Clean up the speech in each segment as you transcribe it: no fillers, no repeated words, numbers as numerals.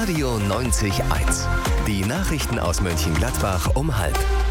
Radio 90.1. Die Nachrichten aus Mönchengladbach um 12:30.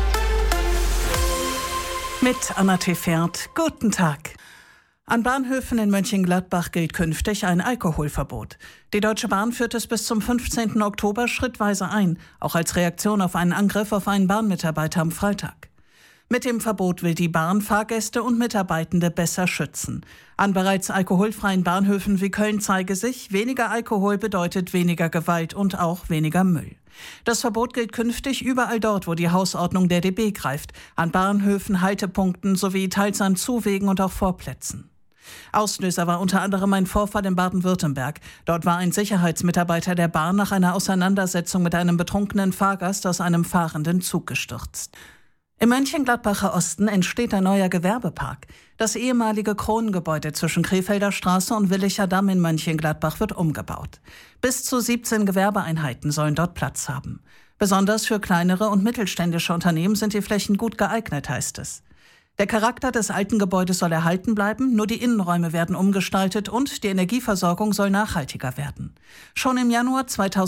Mit Anna Tefert. Guten Tag. An Bahnhöfen in Mönchengladbach gilt künftig ein Alkoholverbot. Die Deutsche Bahn führt es bis zum 15. Oktober schrittweise ein, auch als Reaktion auf einen Angriff auf einen Bahnmitarbeiter am Freitag. Mit dem Verbot will die Bahn Fahrgäste und Mitarbeitende besser schützen. An bereits alkoholfreien Bahnhöfen wie Köln zeige sich, weniger Alkohol bedeutet weniger Gewalt und auch weniger Müll. Das Verbot gilt künftig überall dort, wo die Hausordnung der DB greift, an Bahnhöfen, Haltepunkten sowie teils an Zuwegen und auch Vorplätzen. Auslöser war unter anderem ein Vorfall in Baden-Württemberg. Dort war ein Sicherheitsmitarbeiter der Bahn nach einer Auseinandersetzung mit einem betrunkenen Fahrgast aus einem fahrenden Zug gestürzt. Im Mönchengladbacher Osten entsteht ein neuer Gewerbepark. Das ehemalige Kronengebäude zwischen Krefelder Straße und Willicher Damm in Mönchengladbach wird umgebaut. Bis zu 17 Gewerbeeinheiten sollen dort Platz haben. Besonders für kleinere und mittelständische Unternehmen sind die Flächen gut geeignet, heißt es. Der Charakter des alten Gebäudes soll erhalten bleiben, nur die Innenräume werden umgestaltet und die Energieversorgung soll nachhaltiger werden. Schon im Januar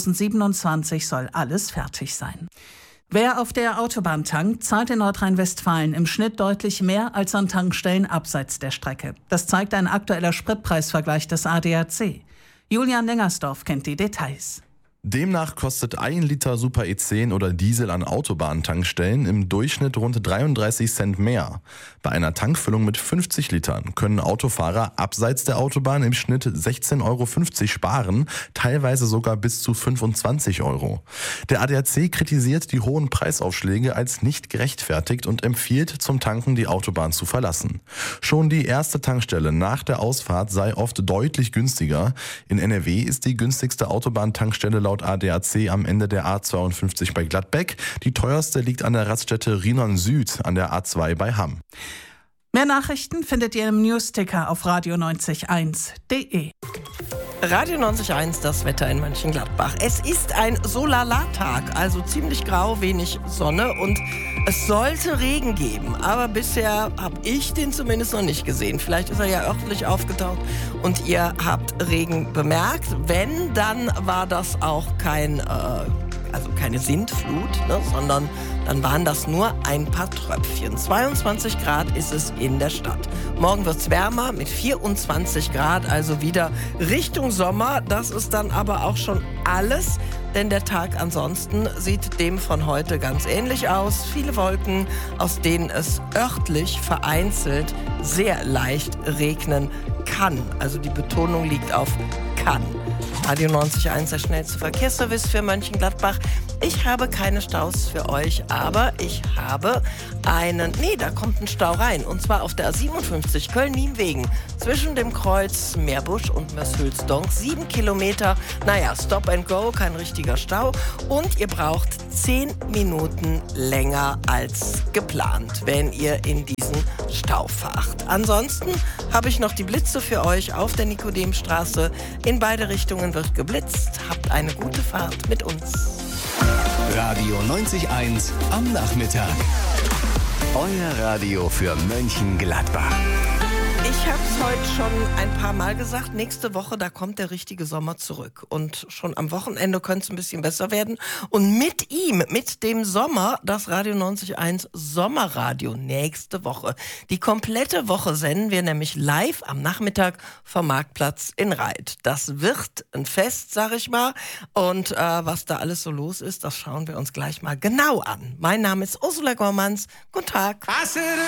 2027 soll alles fertig sein. Wer auf der Autobahn tankt, zahlt in Nordrhein-Westfalen im Schnitt deutlich mehr als an Tankstellen abseits der Strecke. Das zeigt ein aktueller Spritpreisvergleich des ADAC. Julian Lengersdorf kennt die Details. Demnach kostet 1 Liter Super E10 oder Diesel an Autobahntankstellen im Durchschnitt rund 33 Cent mehr. Bei einer Tankfüllung mit 50 Litern können Autofahrer abseits der Autobahn im Schnitt 16,50 Euro sparen, teilweise sogar bis zu 25 Euro. Der ADAC kritisiert die hohen Preisaufschläge als nicht gerechtfertigt und empfiehlt, zum Tanken die Autobahn zu verlassen. Schon die erste Tankstelle nach der Ausfahrt sei oft deutlich günstiger. In NRW ist die günstigste Autobahntankstelle laut ADAC am Ende der A52 bei Gladbeck. Die teuerste liegt an der Raststätte Rienon Süd an der A2 bei Hamm. Mehr Nachrichten findet ihr im Newsticker auf radio901.de. Radio 90.1, das Wetter in Mönchengladbach. Es ist ein So-Lala-Tag, also ziemlich grau, wenig Sonne und es sollte Regen geben. Aber bisher habe ich den zumindest noch nicht gesehen. Vielleicht ist er ja örtlich aufgetaucht und ihr habt Regen bemerkt. Wenn, dann war das auch keine Sintflut, sondern dann waren das nur ein paar Tröpfchen. 22 Grad ist es in der Stadt. Morgen wird es wärmer mit 24 Grad, also wieder Richtung Sommer. Das ist dann aber auch schon alles, denn der Tag ansonsten sieht dem von heute ganz ähnlich aus. Viele Wolken, aus denen es örtlich vereinzelt sehr leicht regnen kann. Also die Betonung liegt auf kann. Radio 90.1, der schnellste Verkehrsservice für Mönchengladbach. Ich habe keine Staus für euch, aber ich habe da kommt ein Stau rein. Und zwar auf der A57 Köln-Nienwegen zwischen dem Kreuz Meerbusch und Mershülsdonk. 7 Kilometer, Stop and Go, kein richtiger Stau. Und ihr braucht 10 Minuten länger als geplant, wenn ihr in diesen Stau fahrt. Ansonsten habe ich noch die Blitze für euch auf der Nikodemstraße. In beide Richtungen wird geblitzt. Habt eine gute Fahrt mit uns. Radio 90.1 am Nachmittag. Euer Radio für Mönchengladbach. Ich habe es heute schon ein paar Mal gesagt, nächste Woche, da kommt der richtige Sommer zurück. Und schon am Wochenende könnte es ein bisschen besser werden. Und mit ihm, mit dem Sommer, das Radio 90.1 Sommerradio nächste Woche. Die komplette Woche senden wir nämlich live am Nachmittag vom Marktplatz in Reit. Das wird ein Fest, sag ich mal. Und was da alles so los ist, das schauen wir uns gleich mal genau an. Mein Name ist Ursula Gormanz. Guten Tag.